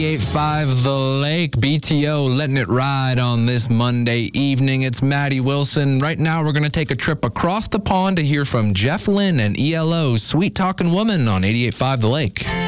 88.5 The Lake, BTO, letting it ride on this Monday evening. It's Maddie Wilson. Right now, we're going to take a trip across the pond to hear from Jeff Lynne and ELO's Sweet Talkin' Woman on 88.5 The Lake.